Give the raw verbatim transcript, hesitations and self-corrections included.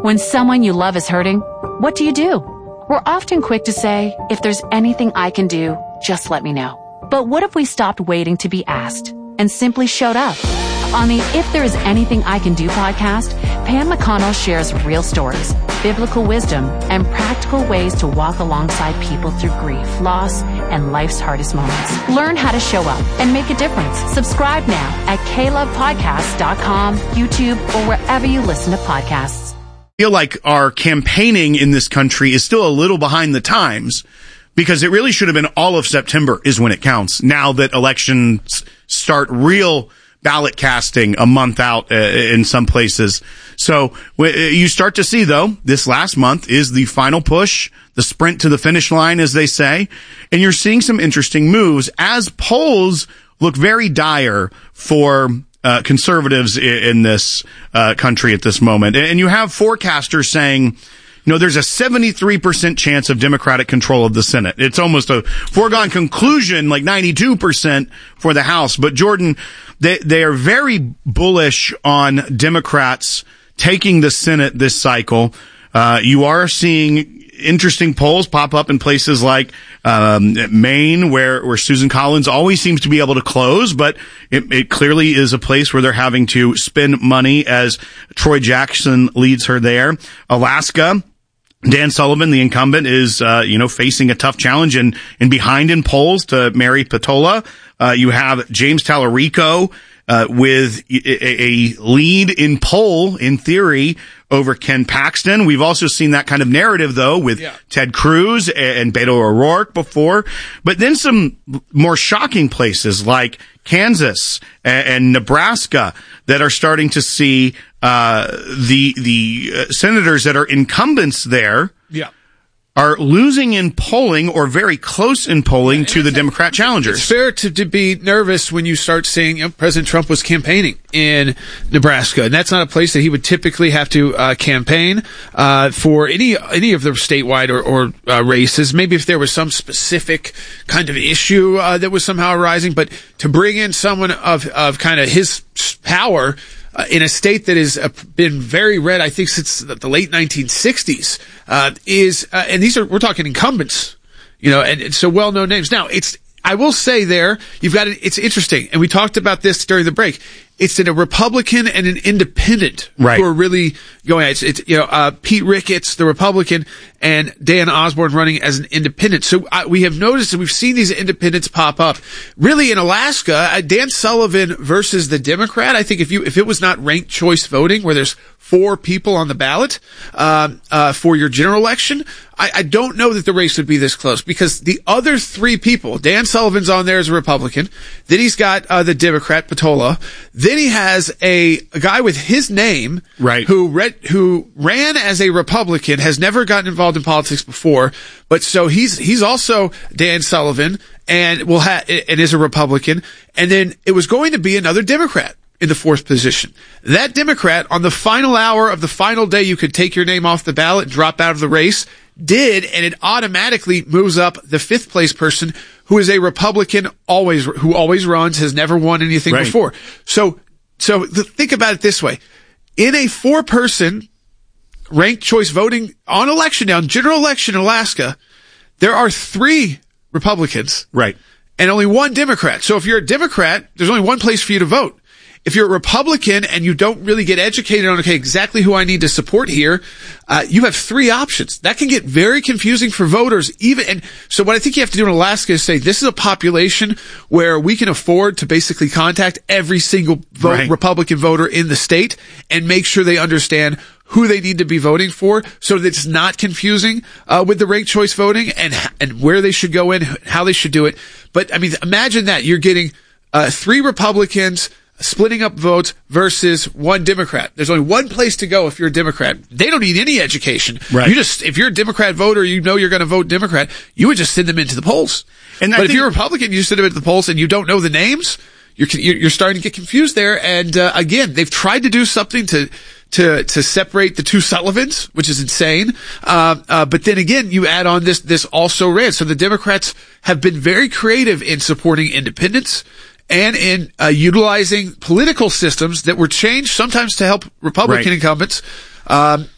When someone you love is hurting, what do you do? We're often quick to say, if there's anything I can do, just let me know. But what if we stopped waiting to be asked and simply showed up? On the If There Is Anything I Can Do podcast, Pam McConnell shares real stories, biblical wisdom, and practical ways to walk alongside people through grief, loss, and life's hardest moments. Learn how to show up and make a difference. Subscribe now at k love podcast dot com, YouTube, or wherever you listen to podcasts. I feel like our campaigning in this country is still a little behind the times, because it really should have been all of September is when it counts. Now that elections start real ballot casting a month out uh, in some places. So w- you start to see, though, this last month is the final push, the sprint to the finish line, as they say. And you're seeing some interesting moves as polls look very dire for uh, conservatives in, in this uh, country at this moment. And you have forecasters saying, you know, there's a seventy-three percent chance of Democratic control of the Senate. It's almost a foregone conclusion, like ninety-two percent for the House. But Jordan, they, they are very bullish on Democrats taking the Senate this cycle. Uh, you are seeing interesting polls pop up in places like um, Maine, where, where Susan Collins always seems to be able to close, but it, it clearly is a place where they're having to spend money as Troy Jackson leads her there. Alaska, Dan Sullivan, the incumbent, is, uh, you know, facing a tough challenge and, and behind in polls to Mary Patola. Uh, you have James Tallarico, uh, with a, a lead in poll, in theory, over Ken Paxton. We've also seen that kind of narrative, though, with yeah. Ted Cruz and Beto O'Rourke before. But then some more shocking places like Kansas and, and Nebraska that are starting to see uh the the uh, senators that are incumbents there yeah. are losing in polling or very close in polling yeah, to the Democrat challengers. It's fair to, to be nervous when you start seeing, you know, President Trump was campaigning in Nebraska, and that's not a place that he would typically have to uh, campaign uh, for any any of the statewide or, or uh, races. Maybe if there was some specific kind of issue uh, that was somehow arising, but to bring in someone of of kind of his power Uh, in a state that has uh, been very red, I think, since the, the late nineteen sixties, uh, is, uh, and these are, we're talking incumbents, you know, and, and so well-known names. Now, it's, I will say there, you've got, it, it's interesting, and we talked about this during the break. It's in a Republican and an independent right. who are really going at it. It's, it's, you know, uh, Pete Ricketts, the Republican, and Dan Osborne running as an independent. So uh, we have noticed that we've seen these independents pop up. Really, in Alaska, uh, Dan Sullivan versus the Democrat. I think if you, if it was not ranked choice voting, where there's four people on the ballot, uh, uh, for your general election, I, I don't know that the race would be this close, because the other three people, Dan Sullivan's on there as a Republican. Then he's got, uh, the Democrat, Patola. Then he has a, a guy with his name, right, who read, who ran as a Republican, has never gotten involved in politics before, but so he's he's also Dan Sullivan, and will ha- and is a Republican. And then it was going to be another Democrat in the fourth position. That Democrat, on the final hour of the final day, you could take your name off the ballot and drop out of the race, did, and it automatically moves up the fifth place person, who is a Republican, always who always runs, has never won anything right. before. So. So think about it this way. In a four-person ranked choice voting on election day, on general election in Alaska, there are three Republicans. Right. And only one Democrat. So if you're a Democrat, there's only one place for you to vote. If you're a Republican and you don't really get educated on, okay, exactly who I need to support here, uh, you have three options. That can get very confusing for voters even. And so what I think you have to do in Alaska is say, this is a population where we can afford to basically contact every single vote, right. Republican voter in the state and make sure they understand who they need to be voting for, so that it's not confusing uh, with the ranked choice voting and and where they should go in, how they should do it. But I mean, imagine that you're getting uh, three Republicans splitting up votes versus one Democrat. There's only one place to go if you're a Democrat. They don't need any education. Right. You just, if you're a Democrat voter, you know you're going to vote Democrat, you would just send them into the polls. And but I if you're a Republican, you send them into the polls and you don't know the names, you're you're starting to get confused there. And uh, again, they've tried to do something to to to separate the two Sullivans, which is insane. Uh, uh, but then again, you add on this this also ran. So the Democrats have been very creative in supporting independents and in uh, utilizing political systems that were changed sometimes to help Republican right. incumbents. Um,